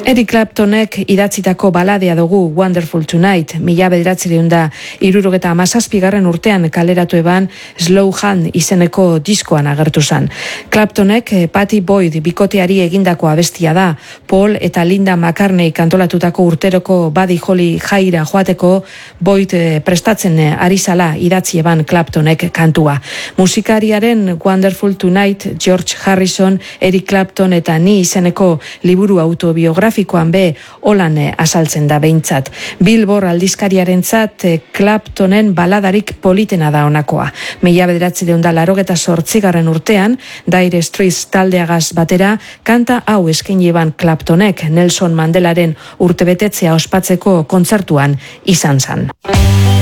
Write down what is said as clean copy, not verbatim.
Eric Claptonek idatzitako baladea dugu Wonderful Tonight, 1977 urtean kaleratu eban Slow Hand izeneko diskoan agertu zen. Claptonek Patty Boyd bikoteari egindako abestia da, Paul eta Linda McCartney kantolatutako urteroko Buddy Holly jaira joateko Boyd prestatzen ari zala idatzi eban Claptonek kantua. Musikariaren Wonderful Tonight, George Harrison, Eric Clapton eta ni izeneko liburu autobiografikoan be holan azaltzen da behintzat. Billboard aldizkariarentzat Claptonen baladarik politena da honakoa. 1988 urtean, Dire Straits taldeagaz batera, kanta hau eskaini eban Claptonek Nelson Mandelaren urtebetetzea ospatzeko kontzertuan izan zen.